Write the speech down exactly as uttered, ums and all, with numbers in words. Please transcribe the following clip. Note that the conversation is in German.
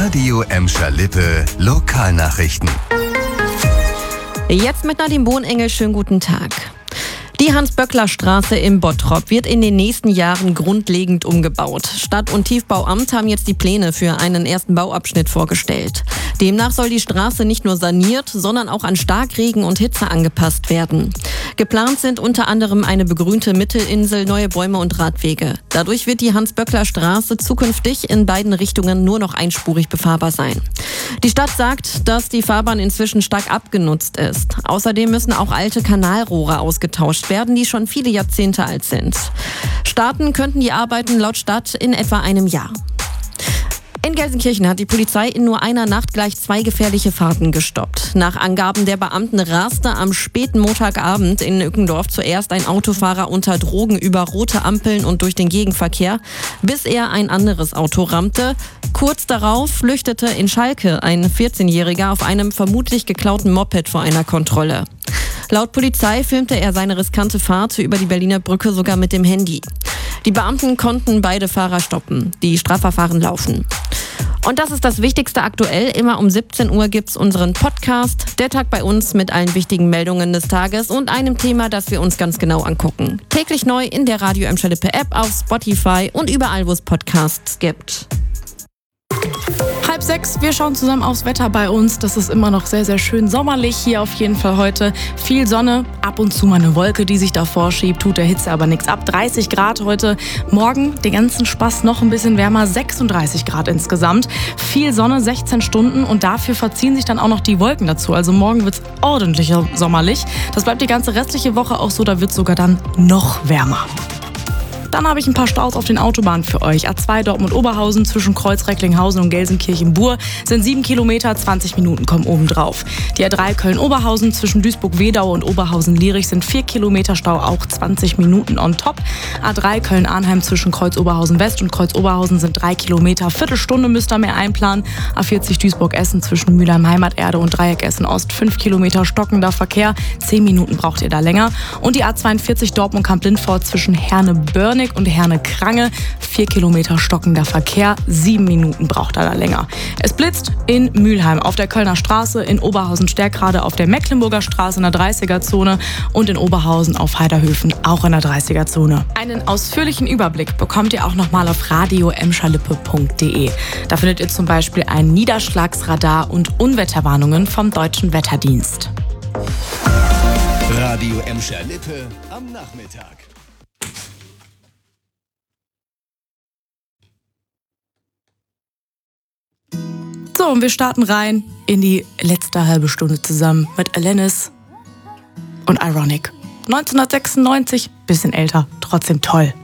Radio Emscher Lippe Lokalnachrichten. Jetzt mit Nadine Bohnengel, schönen guten Tag. Die Hans-Böckler-Straße im Bottrop wird in den nächsten Jahren grundlegend umgebaut. Stadt- und Tiefbauamt haben jetzt die Pläne für einen ersten Bauabschnitt vorgestellt. Demnach soll die Straße nicht nur saniert, sondern auch an Starkregen und Hitze angepasst werden. Geplant sind unter anderem eine begrünte Mittelinsel, neue Bäume und Radwege. Dadurch wird die Hans-Böckler-Straße zukünftig in beiden Richtungen nur noch einspurig befahrbar sein. Die Stadt sagt, dass die Fahrbahn inzwischen stark abgenutzt ist. Außerdem müssen auch alte Kanalrohre ausgetauscht werden, die schon viele Jahrzehnte alt sind. Starten könnten die Arbeiten laut Stadt in etwa einem Jahr. In Gelsenkirchen hat die Polizei in nur einer Nacht gleich zwei gefährliche Fahrten gestoppt. Nach Angaben der Beamten raste am späten Montagabend in Ückendorf zuerst ein Autofahrer unter Drogen über rote Ampeln und durch den Gegenverkehr, bis er ein anderes Auto rammte. Kurz darauf flüchtete in Schalke ein vierzehnjähriger auf einem vermutlich geklauten Moped vor einer Kontrolle. Laut Polizei filmte er seine riskante Fahrt über die Berliner Brücke sogar mit dem Handy. Die Beamten konnten beide Fahrer stoppen. Die Strafverfahren laufen. Und das ist das Wichtigste aktuell. Immer um siebzehn Uhr gibt's unseren Podcast. Der Tag bei uns mit allen wichtigen Meldungen des Tages und einem Thema, das wir uns ganz genau angucken. Täglich neu in der Radio Emscher Lippe App, auf Spotify und überall, wo es Podcasts gibt. Halb sechs, wir schauen zusammen aufs Wetter bei uns. Das ist immer noch sehr, sehr schön sommerlich hier auf jeden Fall heute. Viel Sonne, ab und zu mal eine Wolke, die sich davor schiebt, tut der Hitze aber nichts ab. dreißig Grad heute, morgen den ganzen Spaß noch ein bisschen wärmer, sechsunddreißig Grad insgesamt. Viel Sonne, sechzehn Stunden und dafür verziehen sich dann auch noch die Wolken dazu. Also morgen wird's ordentlich sommerlich. Das bleibt die ganze restliche Woche auch so, da wird's sogar dann noch wärmer. Dann habe ich ein paar Staus auf den Autobahnen für euch. A zwei Dortmund-Oberhausen zwischen Kreuz-Recklinghausen und Gelsenkirchen-Bur sind sieben Kilometer, zwanzig Minuten kommen oben drauf. Die A drei Köln-Oberhausen zwischen Duisburg-Wedau und Oberhausen-Lierich sind vier Kilometer Stau, auch zwanzig Minuten on top. A drei Köln-Arnheim zwischen Kreuz-Oberhausen-West und Kreuz-Oberhausen sind drei Kilometer, Viertelstunde müsst ihr mehr einplanen. A vierzig Duisburg-Essen zwischen Mülheim-Heimaterde und Dreieck Essen-Ost, fünf Kilometer stockender Verkehr, zehn Minuten braucht ihr da länger. Und die A zweiundvierzig Dortmund-Kamp-Lindfort zwischen Herne-Börnig und Herne-Krange, vier Kilometer stockender Verkehr, sieben Minuten braucht er da länger. Es blitzt in Mülheim auf der Kölner Straße, in Oberhausen-Stärkrade auf der Mecklenburger Straße in der dreißiger-Zone und in Oberhausen auf Heiderhöfen auch in der dreißiger-Zone. Einen ausführlichen Überblick bekommt ihr auch nochmal auf radio emscherlippe punkt de. Da findet ihr zum Beispiel ein Niederschlagsradar und Unwetterwarnungen vom Deutschen Wetterdienst. Radio Emscher Lippe am Nachmittag. So, und wir starten rein in die letzte halbe Stunde zusammen mit Alanis und Ironic. neunzehnhundertsechsundneunzig, bisschen älter, trotzdem toll.